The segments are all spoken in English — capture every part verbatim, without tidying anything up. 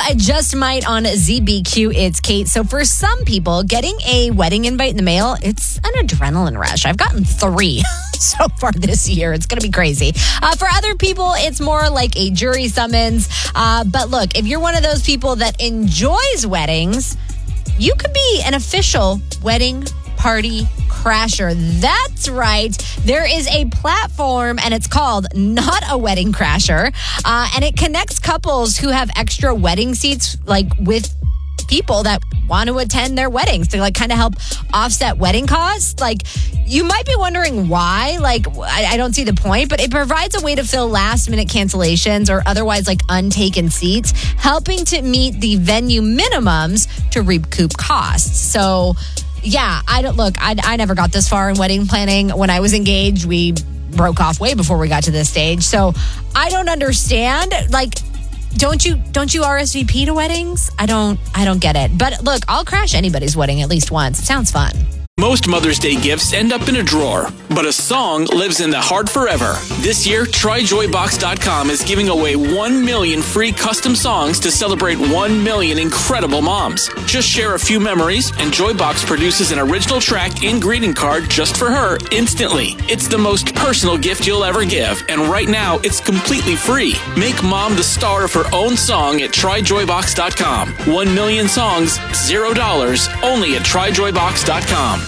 I just might on Z B Q. It's Kate. So for some people, getting a wedding invite in the mail, it's an adrenaline rush. I've gotten three so far this year. It's going to be crazy. Uh, for other people, it's more like a jury summons. Uh, but look, if you're one of those people that enjoys weddings, you could be an official wedding party crasher. That's right. There is a platform and it's called Not a Wedding Crasher. Uh, and it connects couples who have extra wedding seats, like with people that want to attend their weddings to like kind of help offset wedding costs. Like, you might be wondering why. Like, I, I don't see the point, but it provides a way to fill last minute cancellations or otherwise like untaken seats, helping to meet the venue minimums to recoup costs. So yeah, I don't look, I, I never got this far in wedding planning. When I was engaged, we broke off way before we got to this stage. So I don't understand. Like, Don't you don't you R S V P to weddings? I don't I don't get it. But look, I'll crash anybody's wedding at least once. It sounds fun. Most Mother's Day gifts end up in a drawer, but a song lives in the heart forever. This year, try joy box dot com is giving away one million free custom songs to celebrate one million incredible moms. Just share a few memories, and Joybox produces an original track and greeting card just for her instantly. It's the most personal gift you'll ever give, and right now, it's completely free. Make mom the star of her own song at try joy box dot com. One million songs, zero dollars, only at try joy box dot com.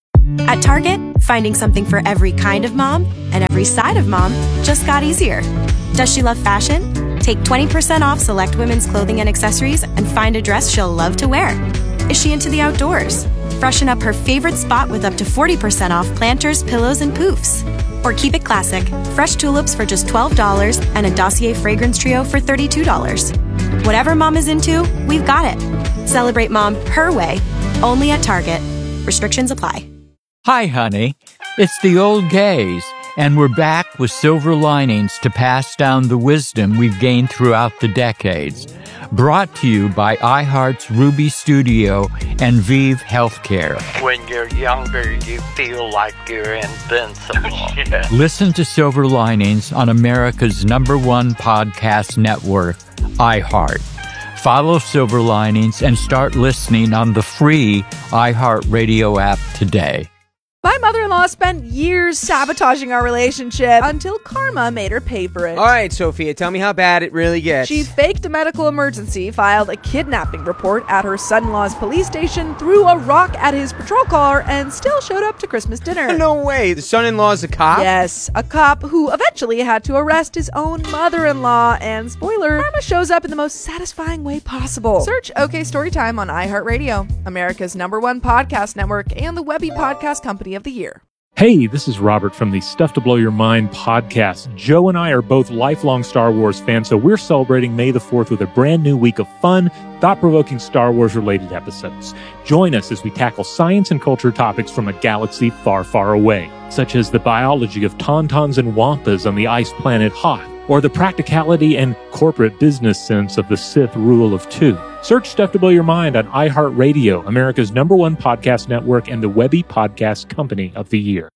At Target, finding something for every kind of mom and every side of mom just got easier. Does she love fashion? Take twenty percent off select women's clothing and accessories and find a dress she'll love to wear. Is she into the outdoors? Freshen up her favorite spot with up to forty percent off planters, pillows, and poofs. Or keep it classic, fresh tulips for just twelve dollars and a Dossier fragrance trio for thirty-two dollars. Whatever mom is into, we've got it. Celebrate mom her way, only at Target. Restrictions apply. Hi, honey. It's the old gays, and we're back with silver linings to pass down the wisdom we've gained throughout the decades. Brought to you by iHeart's Ruby Studio and Vive Healthcare. When you're younger, you feel like you're invincible. Yeah. Listen to Silver Linings on America's number one podcast network, iHeart. Follow Silver Linings and start listening on the free iHeartRadio app today. My mother-in-law spent years sabotaging our relationship until karma made her pay for it. All right, Sophia, tell me how bad it really gets. She faked a medical emergency, filed a kidnapping report at her son-in-law's police station, threw a rock at his patrol car, and still showed up to Christmas dinner. No way. The son-in-law's a cop? Yes, a cop who eventually had to arrest his own mother-in-law. And spoiler, karma shows up in the most satisfying way possible. Search OK Storytime on iHeartRadio, America's number one podcast network, and the Webby Podcast Company of the Year. Hey, this is Robert from the Stuff to Blow Your Mind podcast. Joe and I are both lifelong Star Wars fans, so we're celebrating May the fourth with a brand new week of fun, thought-provoking Star Wars-related episodes. Join us as we tackle science and culture topics from a galaxy far, far away, such as the biology of tauntauns and wampas on the ice planet Hoth, or the practicality and corporate business sense of the Sith rule of two. Search Stuff to Blow Your Mind on iHeartRadio, America's number one podcast network, and the Webby Podcast Company of the Year.